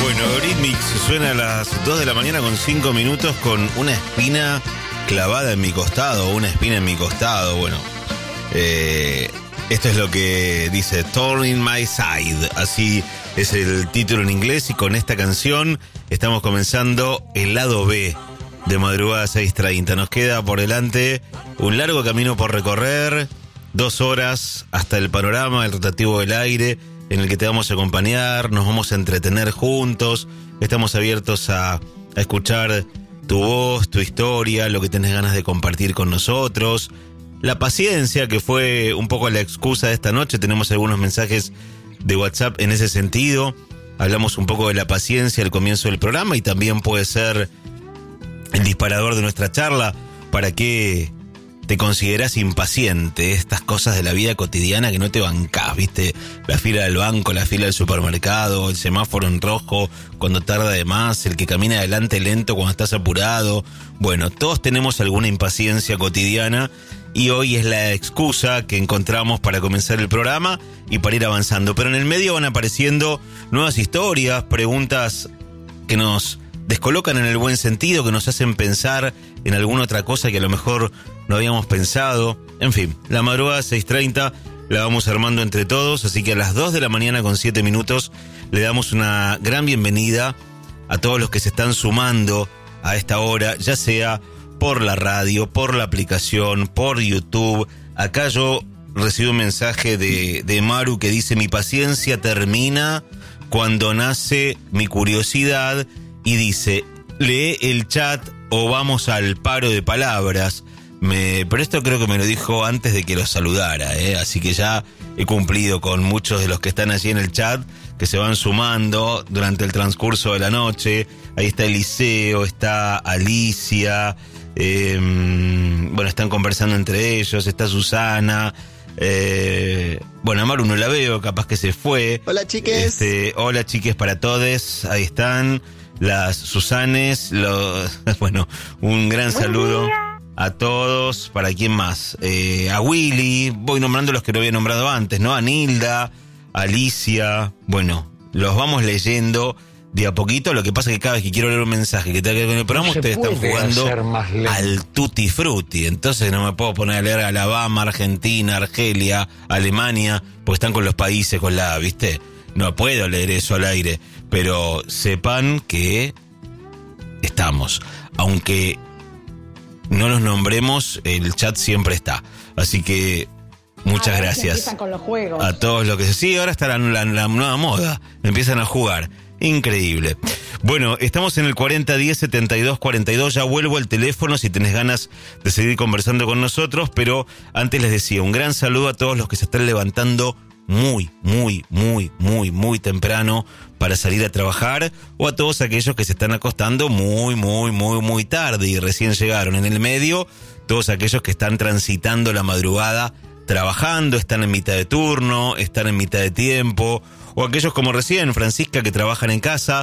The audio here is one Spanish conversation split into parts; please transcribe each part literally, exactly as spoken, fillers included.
Bueno, Eurythmics suena a las dos de la mañana con cinco minutos con una espina clavada en mi costado, una espina en mi costado. Bueno, eh, esto es lo que dice Thorn in My Side, así es el título en inglés, y con esta canción estamos comenzando el lado B de Madrugada seis treinta. Nos queda por delante un largo camino por recorrer, dos horas hasta el panorama, el rotativo del aire, en el que te vamos a acompañar, nos vamos a entretener juntos, estamos abiertos a, a escuchar tu voz, tu historia, lo que tenés ganas de compartir con nosotros, la paciencia, que fue un poco la excusa de esta noche. Tenemos algunos mensajes de WhatsApp en ese sentido, hablamos un poco de la paciencia al comienzo del programa, y también puede ser el disparador de nuestra charla. ¿Para qué te considerás impaciente? Estas cosas de la vida cotidiana que no te bancás, ¿viste? La fila del banco, la fila del supermercado, el semáforo en rojo cuando tarda de más, el que camina adelante lento cuando estás apurado. Bueno, todos tenemos alguna impaciencia cotidiana, y hoy es la excusa que encontramos para comenzar el programa y para ir avanzando. Pero en el medio van apareciendo nuevas historias, preguntas que nos descolocan en el buen sentido, que nos hacen pensar en alguna otra cosa que a lo mejor no habíamos pensado. En fin, la madrugada seis treinta la vamos armando entre todos, así que a las dos de la mañana con siete minutos le damos una gran bienvenida a todos los que se están sumando a esta hora, ya sea por la radio, por la aplicación, por YouTube. Acá yo recibo un mensaje de, de Maru que dice: mi paciencia termina cuando nace mi curiosidad, y dice: lee el chat o vamos al paro de palabras. Me, pero esto creo que me lo dijo antes de que lo saludara, ¿eh? Así que ya he cumplido con muchos de los que están allí en el chat, que se van sumando durante el transcurso de la noche. Ahí está Eliseo, está Alicia, eh, bueno, están conversando entre ellos, está Susana, eh, bueno, Amaru no la veo, capaz que se fue. Hola, chiques. Este, hola, chiques para todos, ahí están las Susanes, los, bueno, un gran Buen saludo día a todos. ¿Para quién más? Eh, a Willy, voy nombrando los que no había nombrado antes, ¿no? A Nilda, Alicia, bueno, los vamos leyendo de a poquito. Lo que pasa es que cada vez que quiero leer un mensaje que tenga que ver con el programa, no ustedes están jugando al tutti frutti, entonces no me puedo poner a leer Alabama, Argentina, Argelia, Alemania, porque están con los países, con la, ¿viste? No puedo leer eso al aire, pero sepan que estamos, aunque no los nombremos, el chat siempre está. Así que muchas a gracias. Empiezan con los juegos. A todos los que se sí, ahora está la, la, la nueva moda. Empiezan a jugar. Increíble. Bueno, estamos en el cuarenta diez setenta y dos cuarenta y dos. Ya vuelvo al teléfono si tenés ganas de seguir conversando con nosotros. Pero antes les decía, un gran saludo a todos los que se están levantando muy, muy, muy, muy, muy temprano para salir a trabajar, o a todos aquellos que se están acostando muy, muy, muy, muy tarde y recién llegaron. En el medio, todos aquellos que están transitando la madrugada trabajando, están en mitad de turno, están en mitad de tiempo, o aquellos como recién, Francisca, que trabajan en casa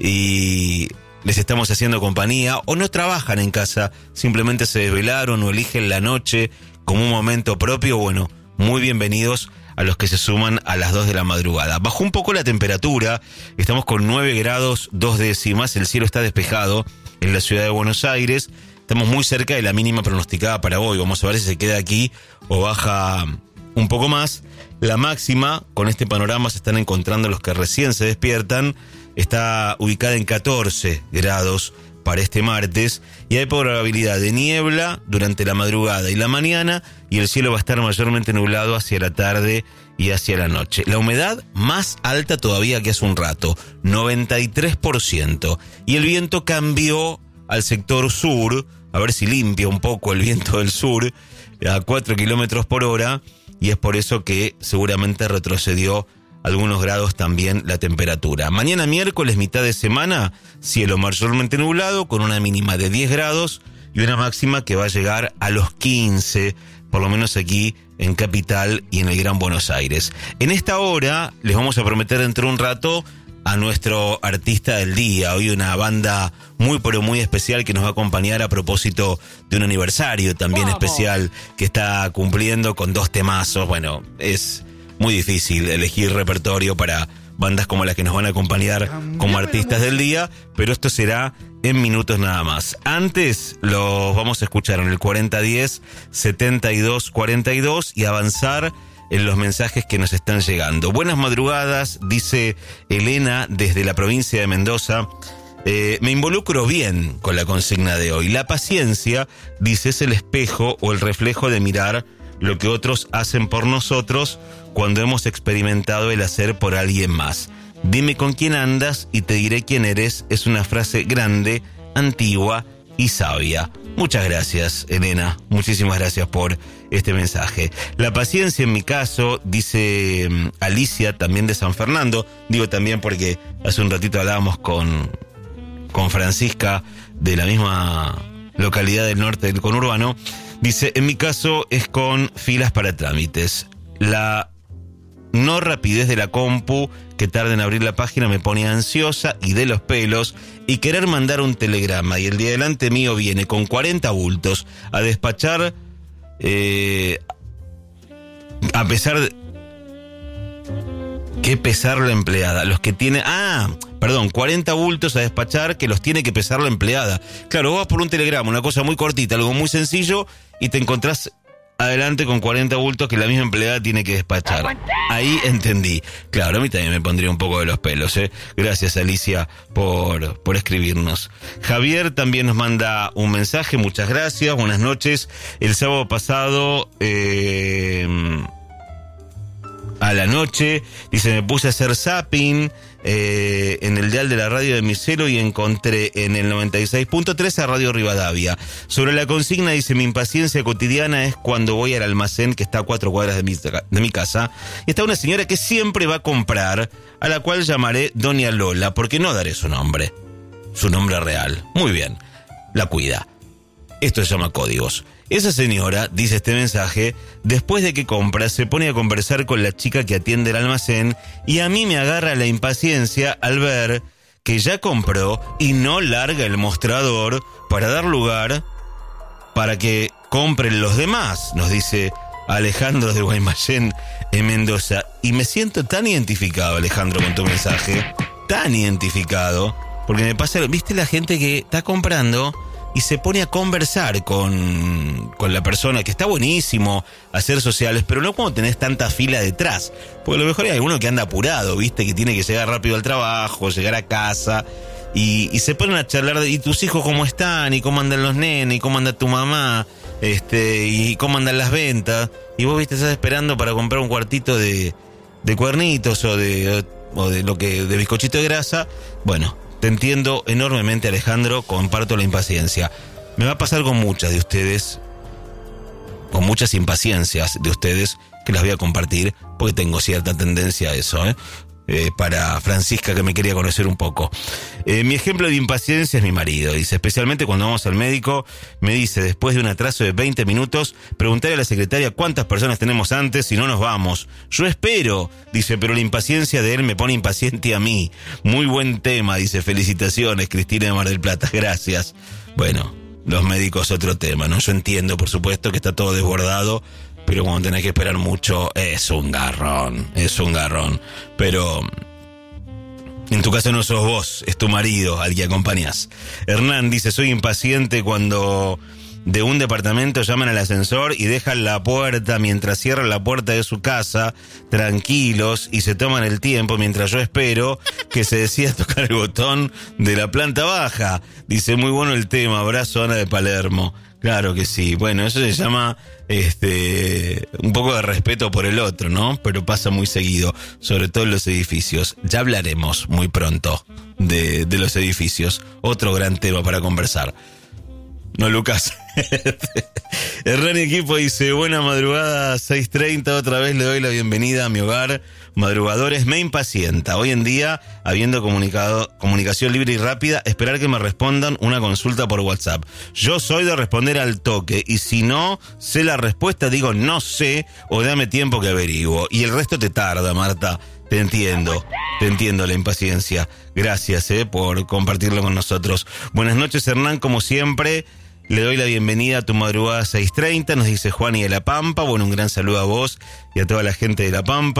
y les estamos haciendo compañía, o no trabajan en casa, simplemente se desvelaron o eligen la noche como un momento propio. Bueno, muy bienvenidos a los que se suman a las dos de la madrugada. Bajó un poco la temperatura, estamos con nueve grados dos décimas, el cielo está despejado en la ciudad de Buenos Aires, estamos muy cerca de la mínima pronosticada para hoy, vamos a ver si se queda aquí o baja un poco más. La máxima, con este panorama se están encontrando los que recién se despiertan, está ubicada en catorce grados para este martes, y hay probabilidad de niebla durante la madrugada y la mañana, y el cielo va a estar mayormente nublado hacia la tarde y hacia la noche. La humedad más alta todavía que hace un rato, noventa y tres por ciento, y el viento cambió al sector sur, a ver si limpia un poco el viento del sur, a cuatro kilómetros por hora, y es por eso que seguramente retrocedió algunos grados también la temperatura. Mañana miércoles, mitad de semana, cielo mayormente nublado con una mínima de diez grados y una máxima que va a llegar a los quince, por lo menos aquí en Capital y en el Gran Buenos Aires. En esta hora les vamos a prometer dentro de un rato a nuestro artista del día. Hoy una banda muy pero muy especial que nos va a acompañar a propósito de un aniversario también ¡Vamos! Especial que está cumpliendo con dos temazos. Bueno, es muy difícil elegir repertorio para, bandas como las que nos van a acompañar como artistas del día, pero esto será en minutos nada más. Antes los vamos a escuchar en el cuarenta diez setenta y dos cuarenta y dos y avanzar en los mensajes que nos están llegando. Buenas madrugadas, dice Elena desde la provincia de Mendoza. Eh, me involucro bien con la consigna de hoy. La paciencia, dice, es el espejo o el reflejo de mirar lo que otros hacen por nosotros cuando hemos experimentado el hacer por alguien más. Dime con quién andas y te diré quién eres. Es una frase grande, antigua y sabia. Muchas gracias, Elena. Muchísimas gracias por este mensaje. La paciencia en mi caso, dice um, Alicia, también de San Fernando. Digo también porque hace un ratito hablábamos con, con Francisca de la misma localidad del norte del conurbano. Dice, en mi caso es con filas para trámites. La no rapidez de la compu que tarda en abrir la página me pone ansiosa y de los pelos, y querer mandar un telegrama y el de delante mío viene con cuarenta bultos a despachar, eh, a pesar de... ¿Qué pesar la empleada? Los que tiene... Ah, perdón, cuarenta bultos a despachar que los tiene que pesar la empleada. Claro, vos vas por un telegrama, una cosa muy cortita, algo muy sencillo, y te encontrás adelante con cuarenta bultos que la misma empleada tiene que despachar. Ahí entendí. Claro, a mí también me pondría un poco de los pelos, ¿eh? Gracias, Alicia, por, por escribirnos. Javier también nos manda un mensaje. Muchas gracias, buenas noches. El sábado pasado... Eh, a la noche, dice, me puse a hacer zapping eh, en el dial de la radio de mi celo y encontré en el noventa y seis punto tres a Radio Rivadavia. Sobre la consigna, dice, mi impaciencia cotidiana es cuando voy al almacén que está a cuatro cuadras de mi, de mi casa y está una señora que siempre va a comprar, a la cual llamaré Doña Lola, porque no daré su nombre, su nombre real. Muy bien, la cuida. Esto se llama códigos. Esa señora, dice este mensaje, después de que compra, se pone a conversar con la chica que atiende el almacén y a mí me agarra la impaciencia al ver que ya compró y no larga el mostrador para dar lugar para que compren los demás, nos dice Alejandro de Guaymallén en Mendoza. Y me siento tan identificado, Alejandro, con tu mensaje, tan identificado, porque me pasa, ¿viste la gente que está comprando y se pone a conversar con, con la persona, que está buenísimo hacer sociales, pero no cuando tenés tanta fila detrás? Porque a lo mejor hay alguno que anda apurado, ¿viste? Que tiene que llegar rápido al trabajo, llegar a casa, y, y se ponen a charlar de, ¿y tus hijos cómo están? ¿Y cómo andan los nenes? ¿Y cómo anda tu mamá? Este, ¿y cómo andan las ventas? Y vos, ¿viste? Estás esperando para comprar un cuartito de, de cuernitos o de, o de lo que, de bizcochito de grasa. Bueno, te entiendo enormemente, Alejandro, comparto la impaciencia. Me va a pasar con muchas de ustedes, con muchas impaciencias de ustedes, que las voy a compartir, porque tengo cierta tendencia a eso, ¿eh? Eh, para Francisca, que me quería conocer un poco. Eh, mi ejemplo de impaciencia es mi marido, dice, especialmente cuando vamos al médico, me dice, después de un atraso de veinte minutos, preguntarle a la secretaria cuántas personas tenemos antes y no nos vamos. Yo espero, dice, pero la impaciencia de él me pone impaciente a mí. Muy buen tema, dice, felicitaciones, Cristina de Mar del Plata, gracias. Bueno, los médicos otro tema, ¿no? Yo entiendo, por supuesto, que está todo desbordado, pero cuando tenés que esperar mucho, es un garrón, es un garrón. Pero en tu caso no sos vos, es tu marido al que acompañás. Hernán dice, soy impaciente cuando de un departamento llaman al ascensor y dejan la puerta mientras cierran la puerta de su casa, tranquilos, y se toman el tiempo mientras yo espero que se decida tocar el botón de la planta baja. Dice, muy bueno el tema, abrazo Ana de Palermo. Claro que sí. Bueno, eso se llama este un poco de respeto por el otro, ¿no? Pero pasa muy seguido, sobre todo en los edificios. Ya hablaremos muy pronto de, de los edificios. Otro gran tema para conversar. No, Lucas. Hernán Equipo dice, buena madrugada, seis treinta, otra vez le doy la bienvenida a mi hogar. Madrugadores, me impacienta. Hoy en día, habiendo comunicado, comunicación libre y rápida, esperar que me respondan una consulta por WhatsApp. Yo soy de responder al toque, y si no sé la respuesta, digo no sé, o dame tiempo que averiguo. Y el resto te tarda, Marta. Te entiendo, te entiendo la impaciencia. Gracias, eh, por compartirlo con nosotros. Buenas noches, Hernán, como siempre. Le doy la bienvenida a tu madrugada seis treinta, nos dice Juan y de La Pampa. Bueno, un gran saludo a vos y a toda la gente de La Pampa.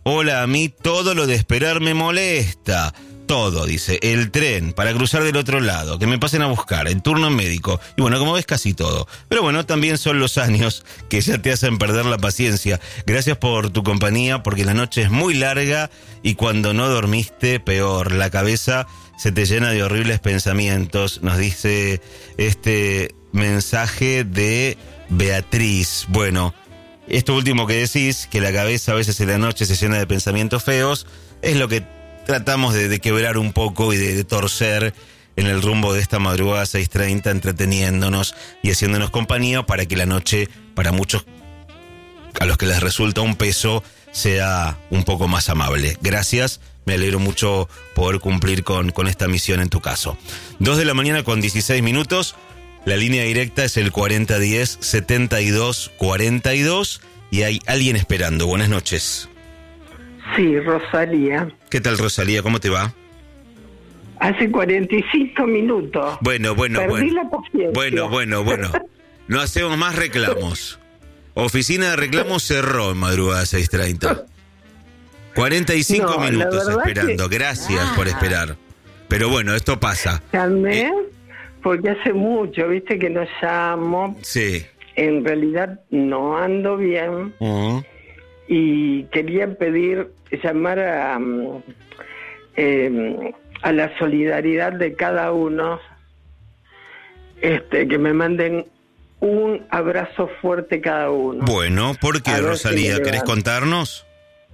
Hola, a mí todo lo de esperar me molesta. Todo, dice, el tren, para cruzar del otro lado, que me pasen a buscar, el turno médico, y bueno, como ves, casi todo. Pero bueno, también son los años que ya te hacen perder la paciencia. Gracias por tu compañía, porque la noche es muy larga y cuando no dormiste, peor, la cabeza se te llena de horribles pensamientos, nos dice este mensaje de Beatriz. Bueno, esto último que decís, que la cabeza a veces en la noche se llena de pensamientos feos, es lo que tratamos de, de quebrar un poco y de, de torcer en el rumbo de esta madrugada seis treinta, entreteniéndonos y haciéndonos compañía para que la noche, para muchos a los que les resulta un peso, sea un poco más amable. Gracias, me alegro mucho poder cumplir con, con esta misión en tu caso. Dos de la mañana con dieciséis minutos, la línea directa es el cuarenta diez setenta y dos cuarenta y dos y hay alguien esperando. Buenas noches. Sí, Rosalía. ¿Qué tal, Rosalía? ¿Cómo te va? Hace cuarenta y cinco minutos. Bueno, bueno, Perdí bueno. la paciencia. Bueno, bueno, bueno. No hacemos más reclamos. Oficina de reclamos cerró en madrugada seis treinta. cuarenta y cinco No, minutos la verdad esperando. que- Gracias Ah. por esperar. Pero bueno, esto pasa. Llamé Eh, porque hace mucho, viste, que no llamo. Sí. En realidad no ando bien Uh, y quería pedir, llamar a, mm, eh, a la solidaridad de cada uno, este, que me manden un abrazo fuerte cada uno. Bueno, ¿por qué, A ver si Rosalía? me ¿Querés levanta. contarnos?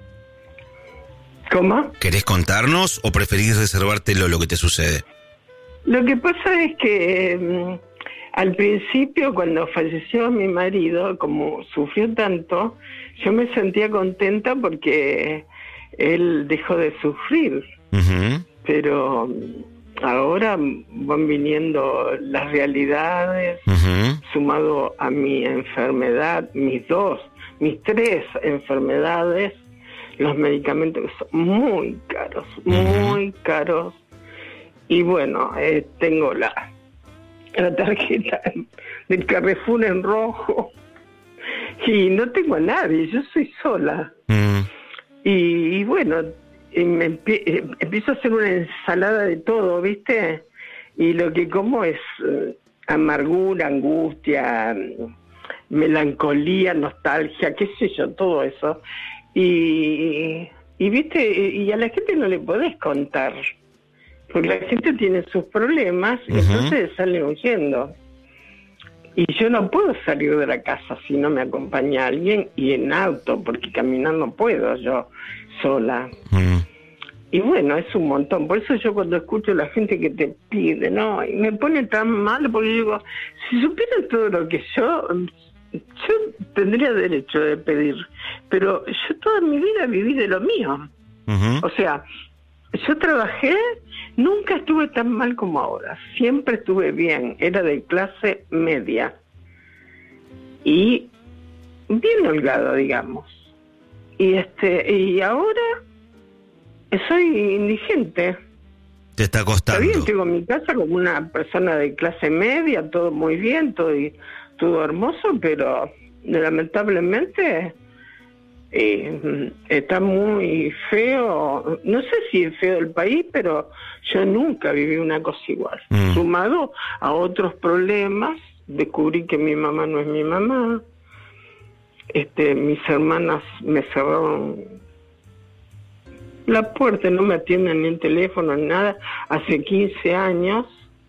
¿Cómo? ¿Querés contarnos o preferís reservártelo lo que te sucede? Lo que pasa es que eh, al principio, cuando falleció mi marido, como sufrió tanto, yo me sentía contenta porque él dejó de sufrir. Ujú. Pero mm, ahora van viniendo las realidades, Ujú. sumado a mi enfermedad, mis dos, mis tres enfermedades, los medicamentos que son muy caros, muy caros. Y bueno, eh, tengo la, la tarjeta del Carrefour en rojo y no tengo a nadie, yo soy sola. Mm. Y, y bueno, y me empie- eh, empiezo a hacer una ensalada de todo, ¿viste? Y lo que como es eh, amargura, angustia, mm, melancolía, nostalgia, qué sé yo, todo eso. Y, y viste, y a la gente no le podés contar, porque la gente tiene sus problemas, y Ujú. entonces sale huyendo. Y yo no puedo salir de la casa si no me acompaña alguien, y en auto, porque caminar no puedo yo sola. Mm. Y bueno, es un montón. Por eso yo cuando escucho a la gente que te pide, ¿no? Y me pone tan mal, porque yo digo, si supieran todo lo que yo, yo tendría derecho de pedir. Pero yo toda mi vida viví de lo mío. Ujú. O sea, yo trabajé, nunca estuve tan mal como ahora. Siempre estuve bien. Era de clase media. Y bien holgada, digamos. Y este y ahora soy indigente. Te está Está costando. bien, tengo mi casa como una persona de clase media, todo muy bien, todo, y- todo hermoso, pero lamentablemente eh, está muy feo. No sé si es feo el país, pero yo nunca viví una cosa igual. Mm. Sumado a otros problemas, descubrí que mi mamá no es mi mamá. Este, mis hermanas me cerraron la puerta, no me atienden ni el teléfono ni nada, hace quince años,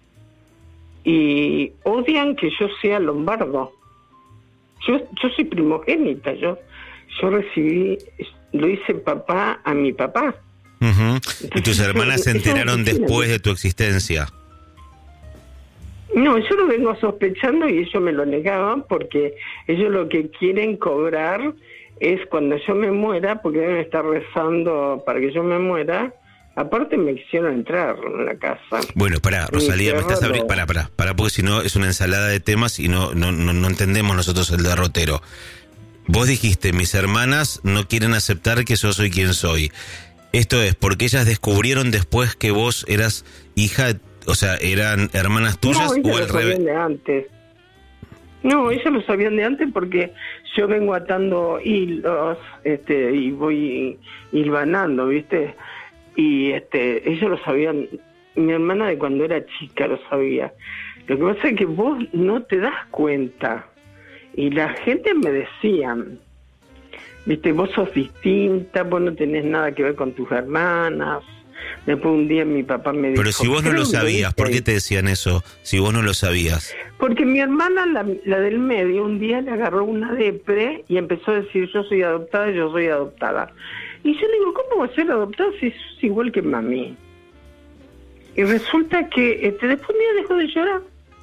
y odian que yo sea lombardo. Yo, yo soy primogénita, yo, yo recibí, lo hice papá a mi papá. Ujú. Y tus Entonces, hermanas se eso- eso enteraron no tiene- después de tu existencia. No, yo lo vengo sospechando y ellos me lo negaban porque ellos lo que quieren cobrar es cuando yo me muera, porque deben estar rezando para que yo me muera. Aparte me quisieron entrar en la casa. Bueno, pará, Rosalía, me estás cerró. abriendo. Pará, pará, pará, porque si no es una ensalada de temas y no, no, no, no entendemos nosotros el derrotero. Vos dijiste, mis hermanas no quieren aceptar que yo soy quien soy. Esto es porque ellas descubrieron después que vos eras hija, o sea, eran hermanas tuyas No, ellos o al lo sabían revés. de antes. No, ellos lo sabían de antes porque yo vengo atando hilos, este, y voy hilvanando, ¿viste? Y este, ellos lo sabían, mi hermana de cuando era chica lo sabía. Lo que pasa es que vos no te das cuenta. Y la gente me decía, ¿viste? Vos sos distinta, vos no tenés nada que ver con tus hermanas. Después un día mi papá me dijo... Pero si vos no lo sabías, ¿por qué te decían eso? Si vos no lo sabías. Porque mi hermana, la, la del medio, un día le agarró una depre y empezó a decir, yo soy adoptada, yo soy adoptada. Y yo le digo, ¿cómo va a ser adoptada si es igual que mami? Y resulta que este, después un día dejó de llorar.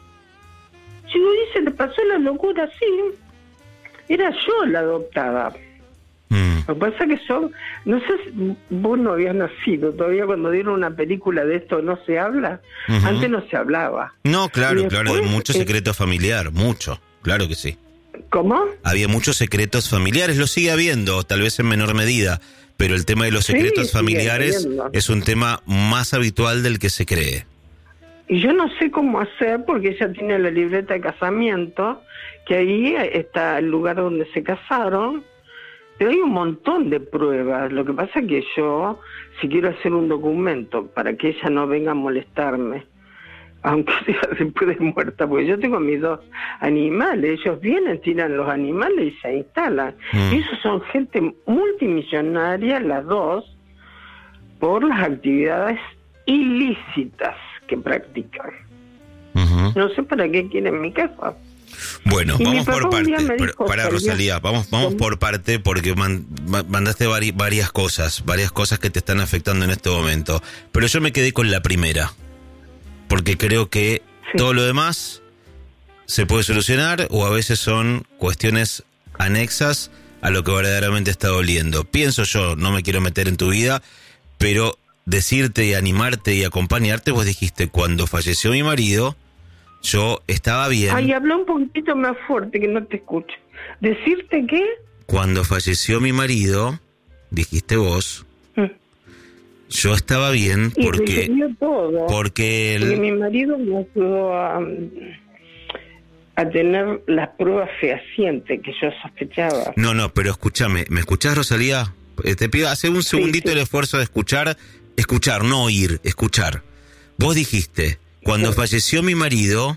Digo, y se le pasó la locura, sí. Era yo la adoptada. Mm. Lo que pasa es que yo, no sé si vos no habías nacido todavía cuando dieron una película de esto, no se habla. Uh-huh. Antes no se hablaba. No, claro, después, claro, hay mucho secreto eh, familiar, mucho, claro que sí. ¿Cómo? Había muchos secretos familiares, lo sigue habiendo, tal vez en menor medida, pero el tema de los secretos sí, familiares es un tema más habitual del que se cree. Y yo no sé cómo hacer porque ella tiene la libreta de casamiento, que ahí está el lugar donde se casaron, pero hay un montón de pruebas. Lo que pasa es que yo, si quiero hacer un documento para que ella no venga a molestarme, aunque sea después de muerta, porque yo tengo mis dos animales, ellos vienen, tiran los animales y se instalan. Mm. Y esos son gente multimillonaria, las dos, por las actividades ilícitas que practican. Uh-huh. No sé para qué quieren mi casa. Bueno, y vamos por parte. Dijo, para Rosalía, vamos vamos por parte porque man, mandaste vari, varias cosas, varias cosas que te están afectando en este momento. Pero yo me quedé con la primera, porque creo que sí. Todo lo demás se puede solucionar o a veces son cuestiones anexas a lo que verdaderamente está doliendo. Pienso yo, no me quiero meter en tu vida, pero decirte y animarte y acompañarte, vos dijiste, cuando falleció mi marido, yo estaba bien. Ay, habla un poquitito más fuerte que no te escucho. ¿Decirte qué? Cuando falleció mi marido, dijiste vos, ¿Mm? Yo estaba bien porque... Y todo. Porque, el... porque mi marido me ayudó a, a tener las pruebas fehacientes que yo sospechaba. No, no, pero escúchame, ¿me escuchás, Rosalía? Te pido, hace un segundito sí, sí. el esfuerzo de escuchar, escuchar, no oír, escuchar. Vos dijiste, cuando sí. falleció mi marido,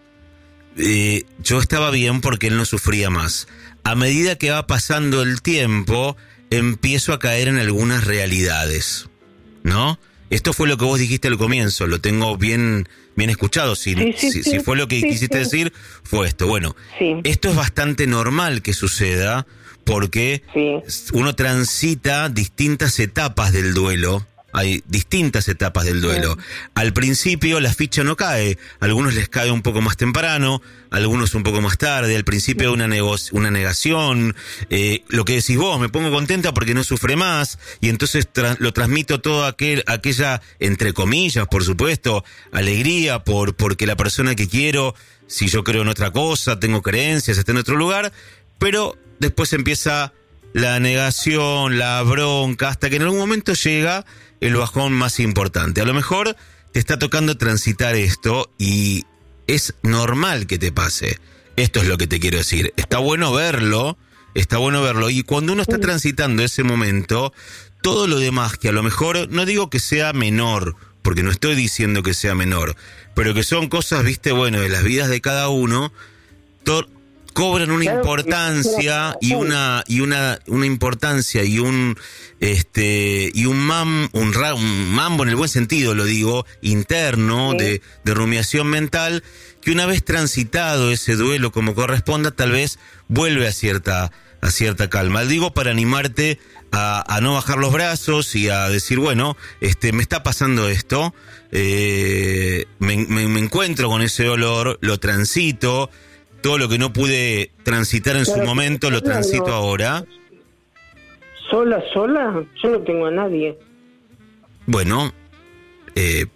eh, yo estaba bien porque él no sufría más. A medida que va pasando el tiempo, empiezo a caer en algunas realidades, ¿no? Esto fue lo que vos dijiste al comienzo, lo tengo bien, bien escuchado. Si, sí, sí, si, sí, si fue lo que sí, quisiste sí. decir, fue esto. Bueno, sí. Esto es bastante normal que suceda porque sí. uno transita distintas etapas del duelo. Hay distintas etapas del duelo. Sí. Al principio la ficha no cae. A algunos les cae un poco más temprano, a algunos un poco más tarde. Al principio sí. una, nego- una negación. Eh, lo que decís vos, me pongo contenta porque no sufre más. Y entonces tra- lo transmito todo aquel, aquella, entre comillas, por supuesto, alegría por porque la persona que quiero, si yo creo en otra cosa, tengo creencias, está en otro lugar. Pero después empieza la negación, la bronca, hasta que en algún momento llega el bajón más importante. A lo mejor te está tocando transitar esto y es normal que te pase. Esto es lo que te quiero decir. Está bueno verlo, está bueno verlo. Y cuando uno está transitando ese momento, todo lo demás que a lo mejor, no digo que sea menor, porque no estoy diciendo que sea menor, pero que son cosas, viste, bueno, de las vidas de cada uno, to- cobran una importancia y una y una una importancia y un este y un mam un, ra, un mambo en el buen sentido lo digo interno sí. de, de rumiación mental que una vez transitado ese duelo como corresponda tal vez vuelve a cierta a cierta calma. Digo para animarte a, a no bajar los brazos y a decir bueno este me está pasando esto eh, me, me, me encuentro con ese dolor, lo transito. Todo lo que no pude transitar en claro, su momento, lo transito no. ahora. ¿Sola, sola? Yo no tengo a nadie. Bueno, eh,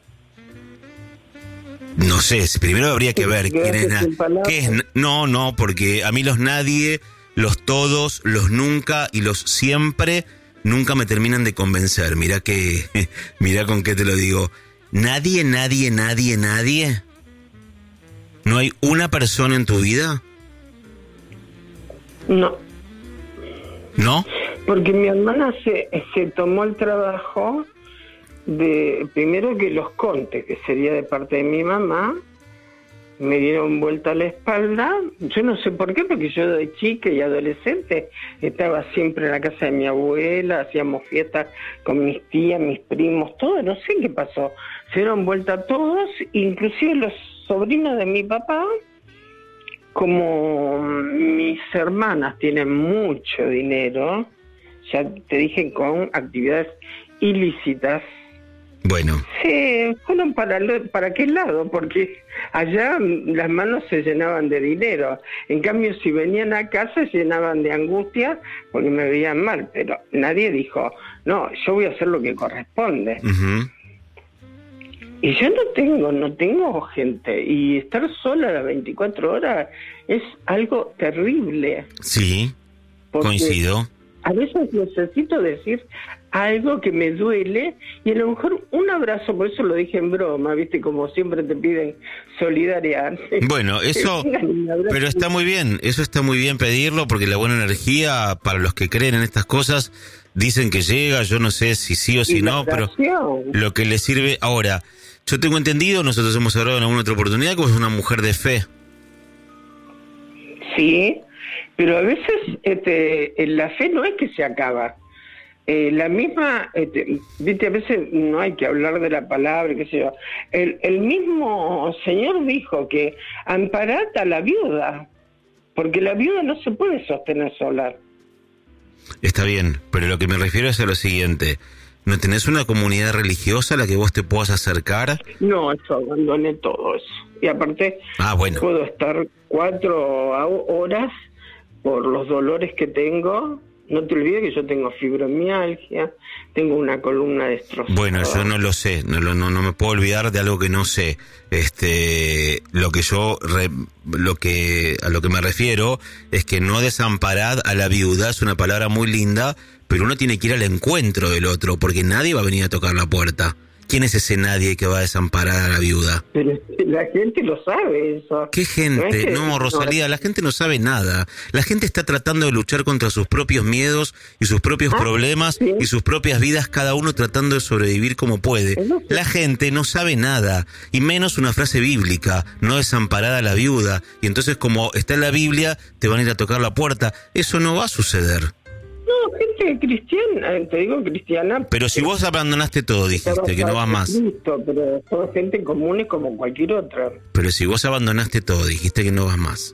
no sé, primero habría que ver quién es, na- qué es. No, no, porque a mí los nadie, los todos, los nunca y los siempre, nunca me terminan de convencer. Mirá que, mirá con qué te lo digo. Nadie, nadie, nadie, nadie... ¿No hay una persona en tu vida? No. ¿No? Porque mi hermana se, se tomó el trabajo de, primero que los contes, que sería de parte de mi mamá, me dieron vuelta a la espalda. Yo no sé por qué, porque yo de chica y adolescente estaba siempre en la casa de mi abuela, hacíamos fiestas con mis tías, mis primos, todo, no sé qué pasó. Se dieron vuelta todos, inclusive los sobrinos de mi papá. Como mis hermanas tienen mucho dinero, ya te dije, con actividades ilícitas, bueno, se fueron para, para qué lado, porque allá las manos se llenaban de dinero. En cambio, si venían a casa, se llenaban de angustia porque me veían mal, pero nadie dijo, no, yo voy a hacer lo que corresponde. Uh-huh. Y yo no tengo, no tengo gente, y estar sola a las veinticuatro horas es algo terrible. Sí, coincido. A veces necesito decir algo que me duele, y a lo mejor un abrazo, por eso lo dije en broma, viste, como siempre te piden solidaridad. Bueno, eso, pero está muy bien, eso está muy bien pedirlo, porque la buena energía, para los que creen en estas cosas, dicen que llega, yo no sé si sí o si no, pero lo que le sirve ahora. Yo tengo entendido, nosotros hemos hablado en alguna otra oportunidad, que es una mujer de fe. Sí, pero a veces este, la fe no es que se acaba. Eh, la misma, este, viste, a veces no hay que hablar de la palabra, qué sé yo. El, el mismo Señor dijo que amparad a la viuda, porque la viuda no se puede sostener sola. Está bien, pero lo que me refiero es a lo siguiente. ¿No tenés una comunidad religiosa a la que vos te puedas acercar? No, eso, abandoné todo eso. Y aparte, ah, bueno. puedo estar cuatro horas por los dolores que tengo. No te olvides que yo tengo fibromialgia, tengo una columna destrozada. Bueno, yo no lo sé, no, no, no me puedo olvidar de algo que no sé. Este, lo que yo, re, lo que a lo que me refiero es que no desamparad a la viuda, es una palabra muy linda, pero uno tiene que ir al encuentro del otro, porque nadie va a venir a tocar la puerta. ¿Quién es ese nadie que va a desamparar a la viuda? Pero la gente lo sabe eso. ¿Qué gente? No, es que, no Rosalía, no. La gente no sabe nada. La gente está tratando de luchar contra sus propios miedos y sus propios ah, problemas ¿sí? y sus propias vidas, cada uno tratando de sobrevivir como puede. ¿Sí? La gente no sabe nada, y menos una frase bíblica, no desamparada a la viuda. Y entonces, como está en la Biblia, te van a ir a tocar la puerta. Eso no va a suceder. No, gente cristiana, te digo cristiana. Pero si vos abandonaste todo, dijiste que no vas más. Cristo, pero son gente común como cualquier otra. Pero si vos abandonaste todo, dijiste que no vas más.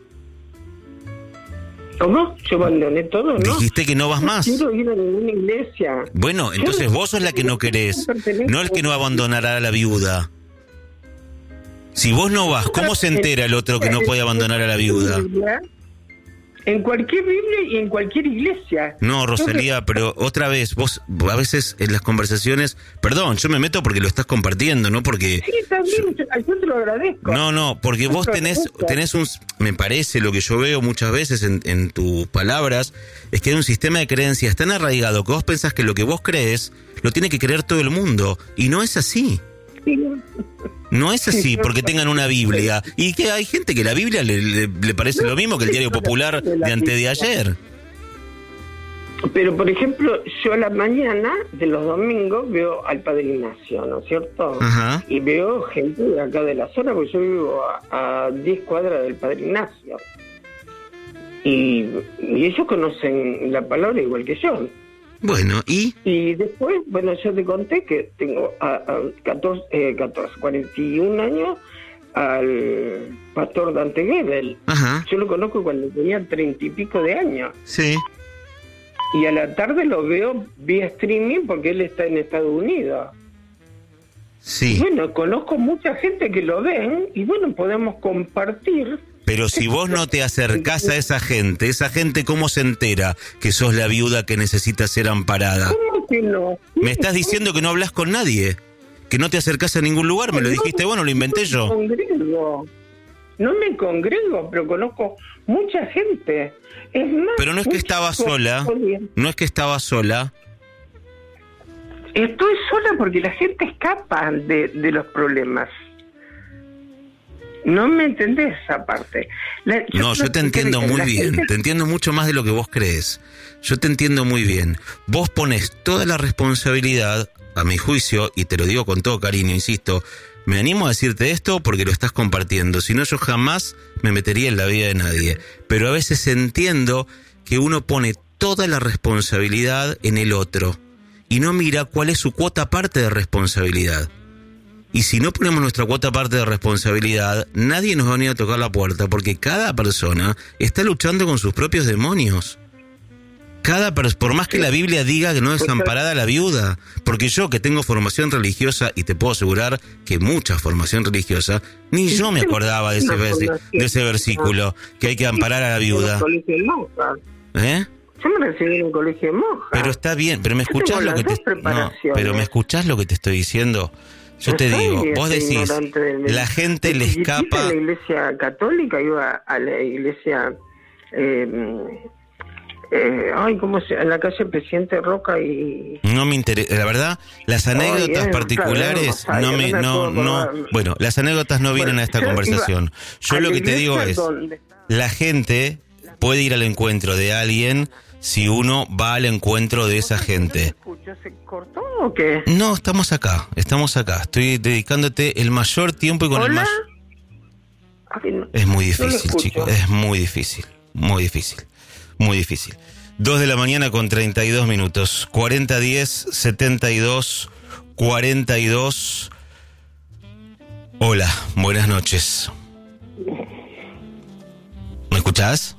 ¿Cómo? Yo abandoné todo, ¿no? Dijiste que no vas más. No quiero ir a ninguna iglesia. Bueno, entonces vos sos la que no querés, no el que no abandonará a la viuda. Si vos no vas, ¿cómo se entera el otro que no puede abandonar a la viuda? En cualquier Biblia y en cualquier iglesia. No, Rosalía, pero otra vez, vos a veces en las conversaciones, perdón, yo me meto porque lo estás compartiendo, no porque... Sí, también, yo, yo te lo agradezco. No, no, porque vos tenés, tenés un, me parece, lo que yo veo muchas veces en, en tus palabras, es que hay un sistema de creencias tan arraigado que vos pensás que lo que vos crees, lo tiene que creer todo el mundo, y no es así. Sí. No es así, porque tengan una Biblia. Y que hay gente que la Biblia le, le, le parece lo mismo que el Diario Popular de antes de ayer. Pero, por ejemplo, yo a la mañana de los domingos veo al Padre Ignacio, ¿no es cierto? Ajá. Y veo gente de acá de la zona, porque yo vivo a diez cuadras del Padre Ignacio. Y, y ellos conocen la palabra igual que yo. Bueno, ¿y? Y después, bueno, yo te conté que tengo a, a catorce, eh, catorce, cuarenta y un años al pastor Dante Gebel. Ajá. Yo lo conozco cuando tenía treinta y pico de años. Sí. Y a la tarde lo veo vía streaming porque él está en Estados Unidos. Sí. Bueno, conozco mucha gente que lo ven y bueno, podemos compartir. Pero si vos no te acercás a esa gente, esa gente ¿cómo se entera que sos la viuda que necesita ser amparada? ¿Cómo que no? Me estás diciendo que no hablas con nadie, que no te acercás a ningún lugar, me lo dijiste vos, no lo inventé yo. No me congrego, no me congrego, pero conozco mucha gente. Es más, pero no es que estaba sola, no es que estaba sola. Estoy sola porque la gente escapa de, de los problemas. No me entendés esa parte. La, yo no, yo te entiendo muy bien. Gente... Te entiendo mucho más de lo que vos crees. Yo te entiendo muy bien. Vos pones toda la responsabilidad, a mi juicio, y te lo digo con todo cariño, insisto, me animo a decirte esto porque lo estás compartiendo. Si no, yo jamás me metería en la vida de nadie. Pero a veces entiendo que uno pone toda la responsabilidad en el otro y no mira cuál es su cuota parte de responsabilidad. Y si no ponemos nuestra cuota parte de responsabilidad, nadie nos va a venir a tocar la puerta, porque cada persona está luchando con sus propios demonios. Cada per- por más que la Biblia diga que no es desamparada la viuda, porque yo que tengo formación religiosa, y te puedo asegurar que mucha formación religiosa, ni yo me acordaba de ese, versi- de ese versículo, que hay que amparar a la viuda. ¿Eh? Yo me recibí en un colegio de monjas. Pero está bien, pero me escuchás lo que te no, pero me escuchás lo que te estoy diciendo. Yo te digo, vos decís, la gente le escapa. En la iglesia católica iba a la iglesia, eh, eh, ay, ¿cómo se? En la calle Presidente Roca y. No me interesa, la verdad, las anécdotas oh, particulares claro, no me, no, no, bueno, las anécdotas no vienen bueno, a esta yo conversación. Yo lo que te digo es, ¿dónde? La gente puede ir al encuentro de alguien si uno va al encuentro de esa gente. ¿Se cortó o qué? No, estamos acá, estamos acá. Estoy dedicándote el mayor tiempo y con ¿Hola? el mayor... Es muy difícil, no chicos, es muy difícil, muy difícil, muy difícil. Dos de la mañana con treinta y dos minutos, cuarenta diez setenta y dos cuarenta y dos. Hola, buenas noches. ¿Me escuchás?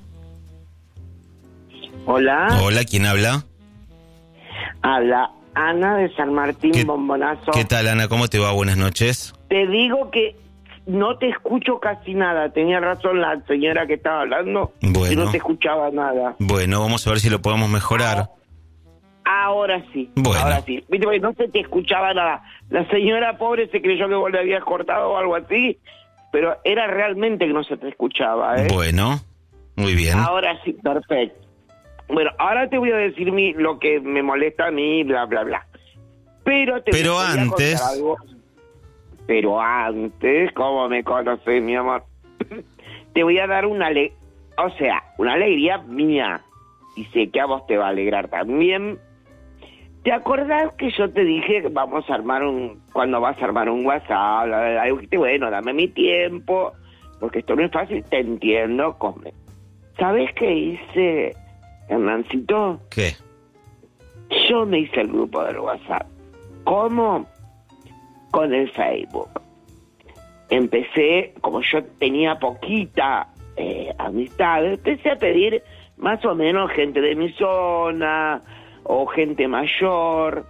Hola. Hola, ¿quién habla? Habla Ana de San Martín, ¿Qué, Bombonazo. ¿Qué tal, Ana? ¿Cómo te va? Buenas noches. Te digo que no te escucho casi nada. Tenía razón la señora que estaba hablando. Bueno. Que no te escuchaba nada. Bueno, vamos a ver si lo podemos mejorar. Ahora sí. Bueno. Ahora sí. Viste, porque no se te escuchaba nada. La señora pobre se creyó que vos le habías cortado o algo así, pero era realmente que no se te escuchaba, ¿eh? Bueno, muy bien. Ahora sí, perfecto. Bueno, ahora te voy a decir mi, lo que me molesta a mí, bla, bla, bla. Pero te Pero voy a antes... contar algo. Pero antes, ¿cómo me conoces, mi amor? Te voy a dar una ale... o sea, una alegría mía. Y sé que a vos te va a alegrar también. ¿Te acordás que yo te dije que vamos a armar un... cuando vas a armar un WhatsApp, bla, bla, bla, dijiste, bueno, dame mi tiempo, porque esto no es fácil, te entiendo, come. ¿Sabés qué hice, Hernancito? ¿Qué? Yo me hice el grupo del WhatsApp. ¿Cómo? Con el Facebook. Empecé, como yo tenía poquita eh, amistad, empecé a pedir más o menos gente de mi zona o gente mayor.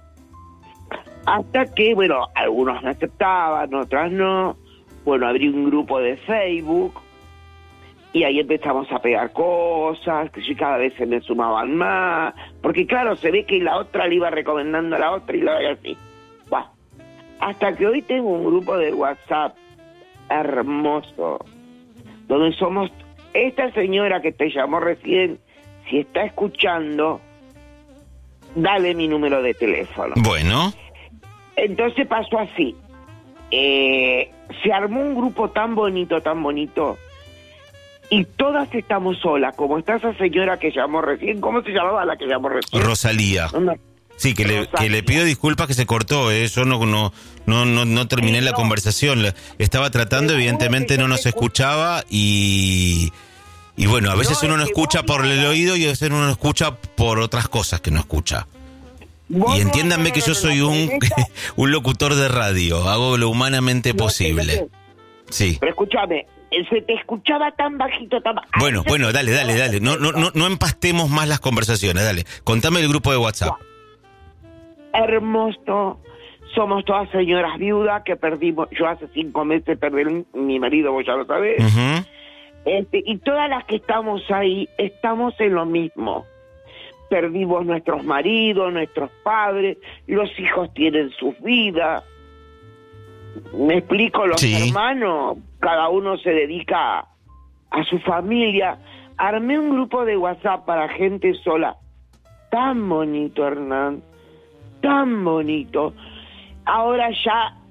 Hasta que, bueno, algunos me aceptaban, otras no. Bueno, abrí un grupo de Facebook y ahí empezamos a pegar cosas, que cada vez se me sumaban más, porque claro, se ve que la otra le iba recomendando a la otra y la y así. Bueno, hasta que hoy tengo un grupo de WhatsApp hermoso, donde somos, esta señora que te llamó recién, si está escuchando, dale mi número de teléfono. Bueno. Entonces pasó así, eh, se armó un grupo tan bonito, tan bonito, y todas estamos solas, como está esa señora que llamó recién. ¿Cómo se llamaba la que llamó recién? Rosalía. No, sí, que le, que le pido disculpas que se cortó, ¿eh? Yo no no no no, no terminé sí, la no. conversación. Estaba tratando, evidentemente no nos escuchaba y... Y bueno, a veces no, uno no escucha por el oído y a veces uno no escucha por otras cosas que no escucha. Y entiéndanme que yo soy un, un locutor de radio, hago lo humanamente posible. Sí. Pero escúchame, se te escuchaba tan bajito, tan bajito. Bueno, bueno, dale, dale, dale. No, no, no, no empastemos más las conversaciones, dale. Contame el grupo de WhatsApp. Hermoso. Somos todas señoras viudas que perdimos. Yo hace cinco meses perdí mi marido, vos ya lo sabés. Uh-huh. Este, y todas las que estamos ahí, estamos en lo mismo. Perdimos nuestros maridos, nuestros padres, los hijos tienen sus vidas. Me explico, los sí. hermanos, cada uno se dedica a, a su familia. Armé un grupo de WhatsApp para gente sola. Tan bonito, Hernán, tan bonito. Ahora ya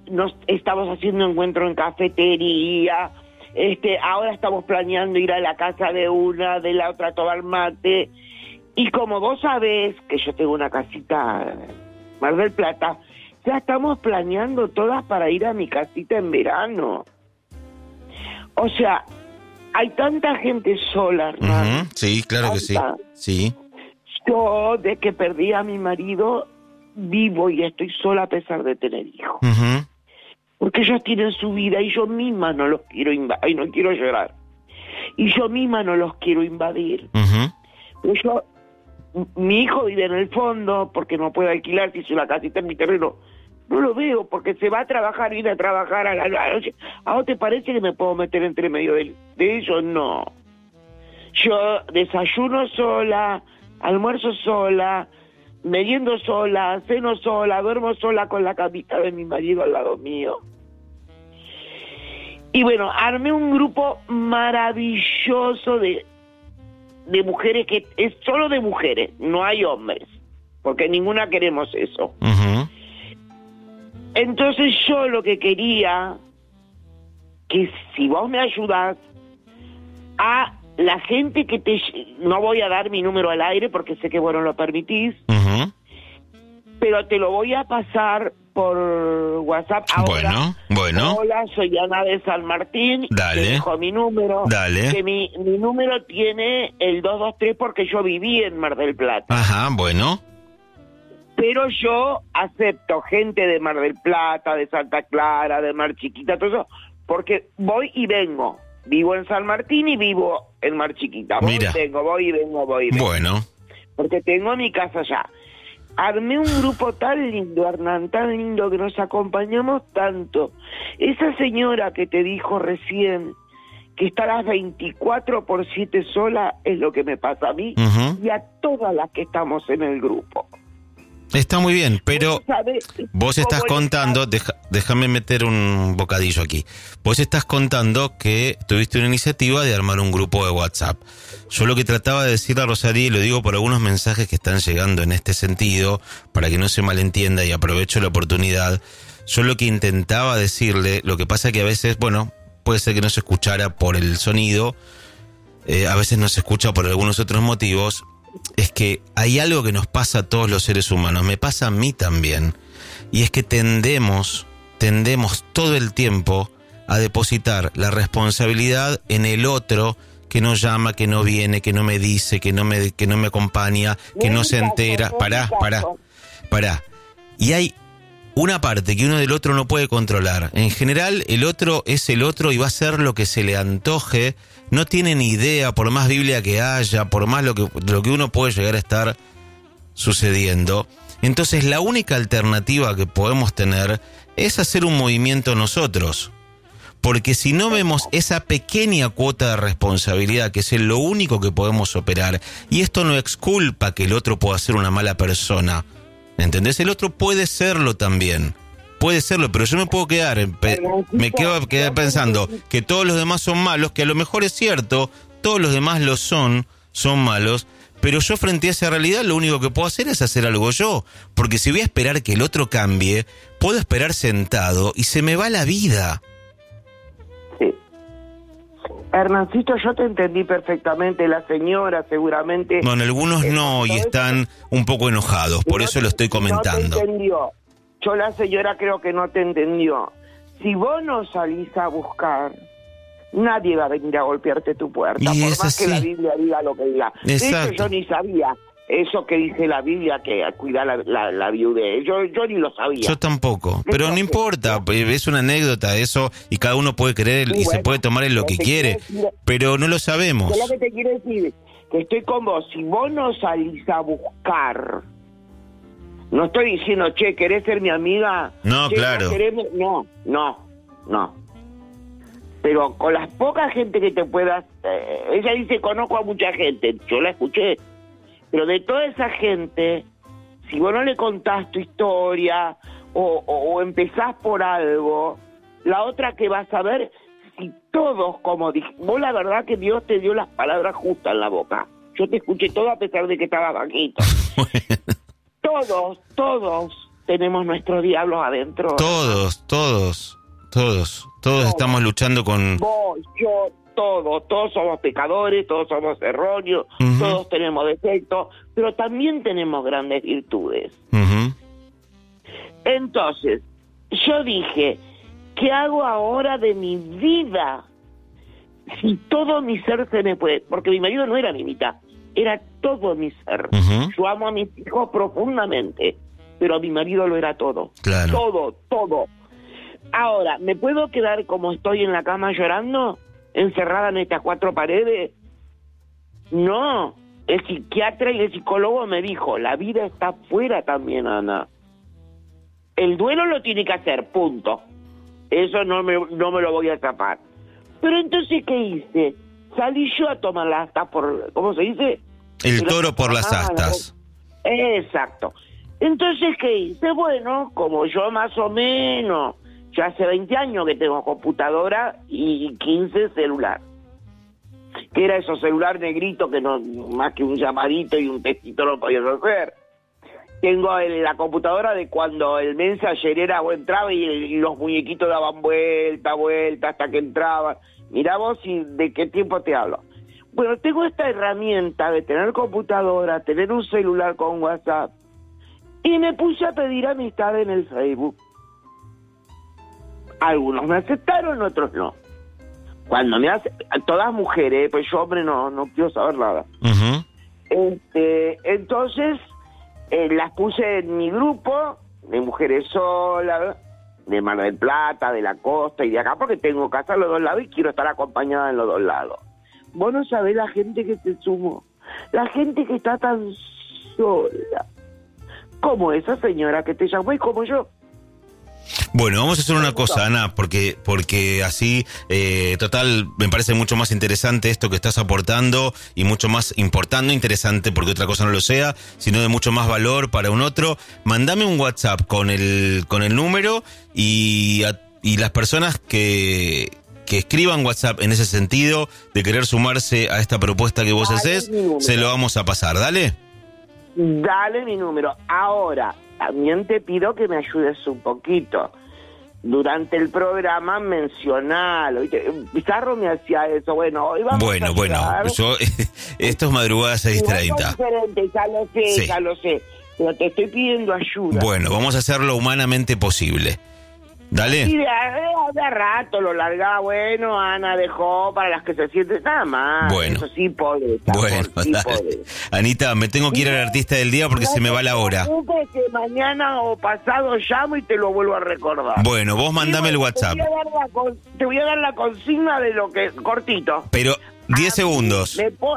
nos estamos haciendo encuentro en cafetería, este, ahora estamos planeando ir a la casa de una, de la otra a tomar mate, y como vos sabés que yo tengo una casita en Mar del Plata, ya estamos planeando todas para ir a mi casita en verano. O sea, hay tanta gente sola, Hernán. Uh-huh. Sí, claro que sí. Sí. Yo, de que perdí a mi marido, vivo y estoy sola a pesar de tener hijos. Uh-huh. Porque ellos tienen su vida y yo misma no los quiero invadir. Ay, no quiero llorar. Y yo misma no los quiero invadir. Uh-huh. Pero yo, mi hijo vive en el fondo porque no puede alquilar, si hizo la casita en mi terreno. No lo veo porque se va a trabajar, viene a trabajar a la noche. ¿A vos te parece que me puedo meter entre medio de, de ellos? No. Yo desayuno sola, almuerzo sola, meriendo sola, ceno sola, duermo sola con la camita de mi marido al lado mío. Y bueno, armé un grupo maravilloso de, de mujeres, que es solo de mujeres, no hay hombres, porque ninguna queremos eso. Uh-huh. Entonces yo lo que quería, que si vos me ayudás, a la gente que te... No voy a dar mi número al aire porque sé que vos no lo permitís, uh-huh. pero te lo voy a pasar por WhatsApp ahora. Bueno, bueno. Hola, soy Ana de San Martín. Dale. Te dejo mi número. Dale. Que mi, mi número tiene el dos dos tres porque yo viví en Mar del Plata. Ajá, bueno. Pero yo acepto gente de Mar del Plata, de Santa Clara, de Mar Chiquita, todo eso, porque voy y vengo. Vivo en San Martín y vivo en Mar Chiquita. Voy Mira. y vengo, voy y vengo, voy y vengo. Bueno. Porque tengo mi casa allá. Armé un grupo tan lindo, Hernán, tan lindo, que nos acompañamos tanto. Esa señora que te dijo recién que está a las veinticuatro por siete sola, es lo que me pasa a mí Uh-huh. y a todas las que estamos en el grupo. Está muy bien, pero ¿Sabes vos estás cómo contando, deja, déjame meter un bocadillo aquí. Vos estás contando que tuviste una iniciativa de armar un grupo de WhatsApp. Yo lo que trataba de decirle a Rosalía, y lo digo por algunos mensajes que están llegando en este sentido, para que no se malentienda y aprovecho la oportunidad, yo lo que intentaba decirle, lo que pasa que a veces, bueno, puede ser que no se escuchara por el sonido, eh, a veces no se escucha por algunos otros motivos, es que hay algo que nos pasa a todos los seres humanos, me pasa a mí también, y es que tendemos, tendemos todo el tiempo a depositar la responsabilidad en el otro que no llama, que no viene, que no me dice, que no me, que no me acompaña, que no se entera. Pará, pará, pará. Y hay una parte que uno del otro no puede controlar. En general, el otro es el otro y va a hacer lo que se le antoje. No tiene ni idea, por más Biblia que haya, por más lo que, lo que uno puede llegar a estar sucediendo. Entonces, la única alternativa que podemos tener es hacer un movimiento nosotros. Porque si no vemos esa pequeña cuota de responsabilidad, que es lo único que podemos operar, y esto no exculpa que el otro pueda ser una mala persona, ¿entendés? El otro puede serlo también, puede serlo, pero yo me puedo quedar, pe- me quedo quedar pensando que todos los demás son malos, que a lo mejor es cierto, todos los demás lo son, son malos, pero yo frente a esa realidad lo único que puedo hacer es hacer algo yo, porque si voy a esperar que el otro cambie, puedo esperar sentado y se me va la vida. Sí. Hernancito, yo te entendí perfectamente, la señora seguramente... Bueno, algunos eh, no y todo están eso- un poco enojados, por no eso te- lo estoy comentando. No te entendió. Yo la señora creo que no te entendió. Si vos no salís a buscar, nadie va a venir a golpearte tu puerta, Y por es más que así. la Biblia diga lo que diga. De hecho, Exacto. yo ni sabía eso que dice la Biblia, que cuida la, la, la viudez. Yo, yo ni lo sabía. Yo tampoco, pero no importa, es una anécdota eso y cada uno puede creer Sí, y se bueno, puede tomar en lo lo que que quiere, quiero decir- pero no lo sabemos. Yo lo que te quiero decir, que estoy con vos. Si vos no salís a buscar, no estoy diciendo, che, ¿querés ser mi amiga? No, Che, claro. queremos- No, no, no. Pero con las poca gente que te puedas... Eh, ella dice, conozco a mucha gente. Yo la escuché. Pero de toda esa gente, si vos no le contás tu historia o, o, o empezás por algo, la otra que vas a ver, si todos, como dije, vos la verdad que Dios te dio las palabras justas en la boca. Yo te escuché todo a pesar de que estaba bajito. Todos, todos tenemos nuestros diablos adentro. Todos, todos, todos, todos estamos luchando con... Vos, yo, todos, todos somos pecadores, todos somos erróneos, uh-huh. todos tenemos defectos, pero también tenemos grandes virtudes. Uh-huh. Entonces, yo dije, ¿qué hago ahora de mi vida? Si todo mi ser se me puede... Porque mi marido no era mi mitad, era todo mi ser. Uh-huh. Yo amo a mis hijos profundamente, pero mi marido lo era todo. Claro. Todo, todo. Ahora, ¿me puedo quedar como estoy en la cama llorando? ¿Encerrada en estas cuatro paredes? No. El psiquiatra y el psicólogo me dijo, la vida está afuera también, Ana. El duelo lo tiene que hacer, punto. Eso no me, no me lo voy a tapar. Pero entonces, ¿qué hice? Salí yo a tomar las astas por... ¿Cómo se dice? El toro por las ah, astas. Exacto. Entonces, ¿qué hice? Bueno, como yo más o menos, ya hace veinte años que tengo computadora y quince celular. Que era esos celular negritos que no, más que un llamadito y un textito no podías hacer. Tengo el, la computadora de cuando el Messenger era, o entraba y, y los muñequitos daban vuelta, vuelta, hasta que entraban. Mirá vos y de qué tiempo te hablo. Bueno, tengo esta herramienta de tener computadora, tener un celular con WhatsApp, y me puse a pedir amistad en el Facebook. Algunos me aceptaron, otros no. Cuando me hace, todas mujeres, pues yo hombre no, no quiero saber nada. Uh-huh. Este, entonces... Eh, las puse en mi grupo de mujeres solas, de Mar del Plata, de la costa y de acá, porque tengo casa a los dos lados y quiero estar acompañada en los dos lados. Vos no sabés la gente que se sumó, la gente que está tan sola, como esa señora que te llamó y como yo. Bueno, vamos a hacer una cosa, Ana, porque porque así, eh, total, me parece mucho más interesante esto que estás aportando y mucho más importante, interesante porque otra cosa no lo sea, sino de mucho más valor para un otro. Mándame un WhatsApp con el con el número y, a, y las personas que, que escriban WhatsApp en ese sentido de querer sumarse a esta propuesta que vos Dale haces, se lo vamos a pasar, ¿dale? Dale mi número. Ahora, también te pido que me ayudes un poquito. Durante el programa mencionalo. Pizarro me hacía eso. Bueno, hoy vamos bueno, a bueno, yo, esto es madrugada seis treinta. Diferente, ya lo sé, sí. ya lo sé. Pero te estoy pidiendo ayuda. Bueno, vamos a hacer lo humanamente posible. Dale. Y de, de, de rato lo largaba, bueno, Ana dejó para las que se sienten, nada más. Bueno. Eso sí podés. Bueno, sí dale. podés. Anita, me tengo que ir al artista del día porque no se me va la hora. Que mañana o pasado llamo y te lo vuelvo a recordar. Bueno, vos mandame el WhatsApp. Te voy, a dar la con, te voy a dar la consigna de lo que... Cortito. Pero diez a segundos. Me po,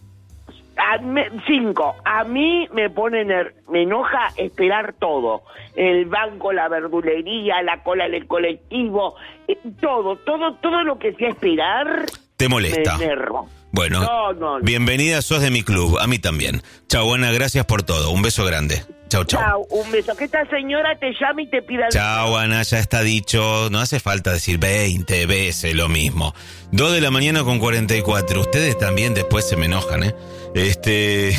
a, me, cinco. A mí me pone... ner, me enoja esperar todo. El banco, la verdulería, la cola del colectivo. Eh, todo, todo, todo lo que sea esperar... Te molesta. Me enerva. Bueno, no, no, no. Bienvenida, sos de mi club, a mí también. Chau, Ana, gracias por todo. Un beso grande. Chau, chau. Chau, un beso. Que esta señora te llame y te pida... Chau, Ana, ya está dicho. No hace falta decir veinte veces lo mismo. Dos de la mañana con cuarenta y cuatro. Ustedes también después se me enojan, ¿eh? Este...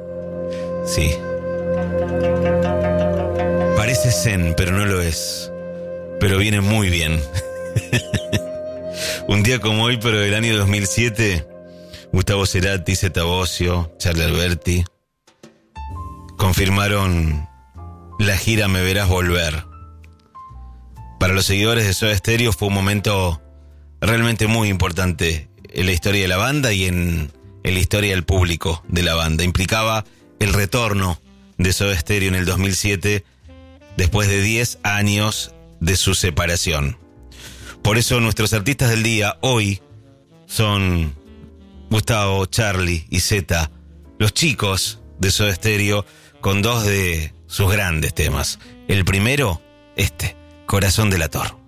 Sí. Parece zen, pero no lo es. Pero viene muy bien. Un día como hoy, pero del año dos mil siete... Gustavo Cerati, Zeta Bosio, Charlie Alberti confirmaron la gira Me Verás Volver. Para los seguidores de Soda Stereo fue un momento realmente muy importante en la historia de la banda y en, en la historia del público de la banda. Implicaba el retorno de Soda Stereo en el dos mil siete después de diez años de su separación. Por eso nuestros artistas del día hoy son Gustavo, Charlie y Zeta, los chicos de Soda Stereo, con dos de sus grandes temas. El primero, este, Corazón Delator.